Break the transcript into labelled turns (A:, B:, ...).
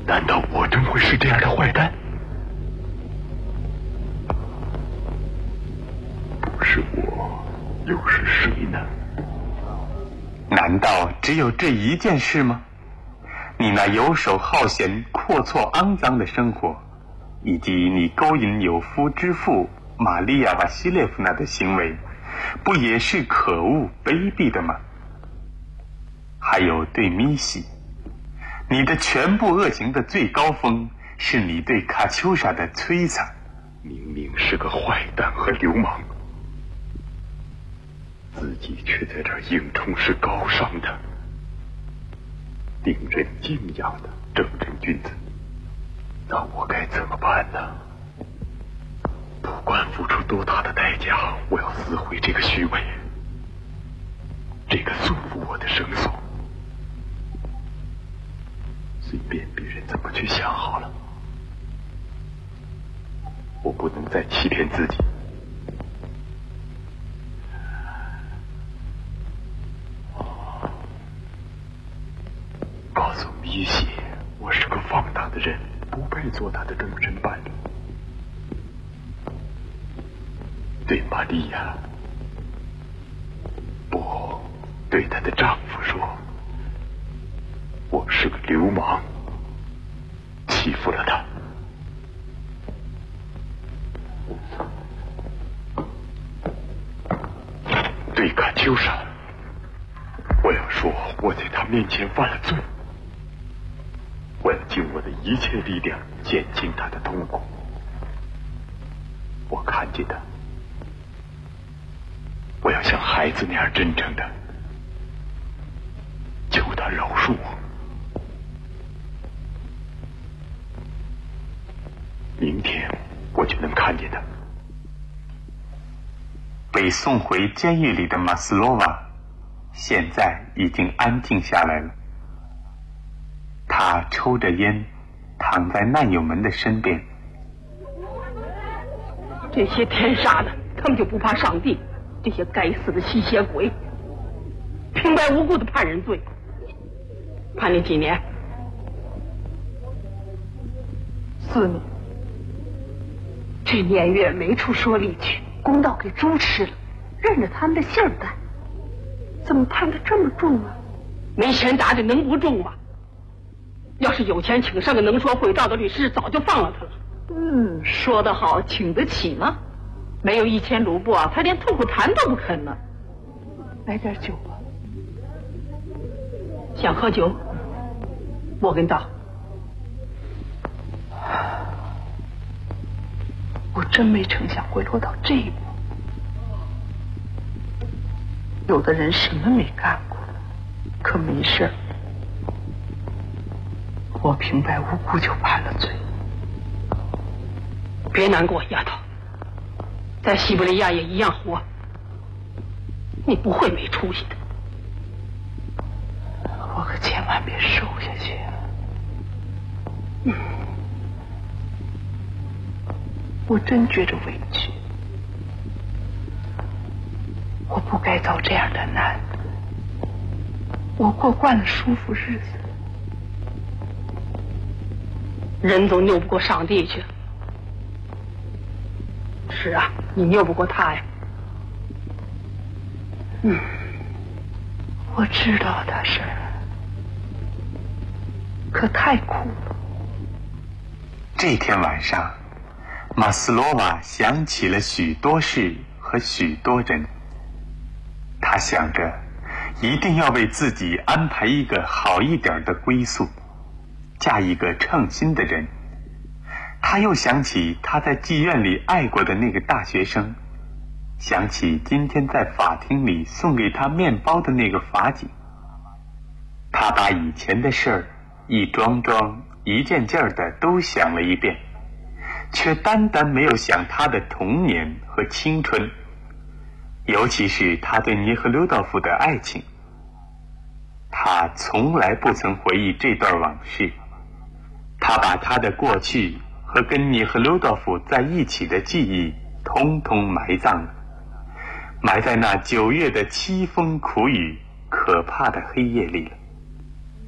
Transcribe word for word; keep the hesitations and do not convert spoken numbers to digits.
A: 难道我真会是这样的坏蛋？不是我，又是谁呢？
B: 难道只有这一件事吗？你那游手好闲、阔绰肮脏的生活，以及你勾引有夫之妇玛利亚·瓦西列夫娜的行为，不也是可恶卑鄙的吗？还有对米西，你的全部恶行的最高峰是你对卡秋莎的摧残。
A: 明明是个坏蛋和流氓，自己却在这儿硬充是高尚的、令人敬仰的正人君子。那我该怎么办呢？不管付出多大的代价，我要撕毁这个虚伪，这个束缚我的绳索。随便别人怎么去想好了，我不能再欺骗自己。告诉米西，我是个放荡的人，不配做她的终身伴侣。对玛利亚，不，对她的丈夫说，我是个流氓，欺负了她。对卡秋莎，我要说我在她面前犯了罪，我要尽我的一切力量减轻她的痛苦。我看见她，我要像孩子那样真诚的求她饶恕我。明天我就能看见她。
B: 被送回监狱里的马斯洛娃现在已经安静下来了。他抽着烟，躺在难友们的身边。
C: 这些天杀的，他们就不怕上帝？这些该死的吸血鬼，平白无故的判人罪，判你几年？
D: 四年。这年月没处说理去，公道给猪吃了，任着他们的性儿干，怎么判得这么重啊？
C: 没钱打的能不重吗？要是有钱，请上个能说会道的律师，早就放了他了。
D: 嗯，说得好，请得起吗？没有一千卢布啊，他连吐口痰都不肯呢。来点酒吧。
C: 想喝酒？我跟倒。
D: 我真没成想会落到这一步。有的人什么没干过，可没事儿。我平白无故就判了罪。
C: 别难过，丫头，在西伯利亚也一样活，你不会没出息的。
D: 我可千万别瘦下去啊！嗯，我真觉着委屈，我不该遭这样的难。我过惯了舒服日子，
C: 人总拗不过上帝去。是啊，你拗不过他呀。
D: 嗯，我知道他是，可太苦了。
B: 这天晚上，马斯洛娃想起了许多事和许多人。他想着，一定要为自己安排一个好一点的归宿，嫁一个称心的人。他又想起他在妓院里爱过的那个大学生，想起今天在法庭里送给他面包的那个法警。他把以前的事儿一桩桩一件件的都想了一遍，却单单没有想他的童年和青春，尤其是他对涅赫留道夫的爱情。他从来不曾回忆这段往事，他把他的过去和跟涅赫留道夫在一起的记忆通通埋葬了，埋在那九月的凄风苦雨可怕的黑夜里了。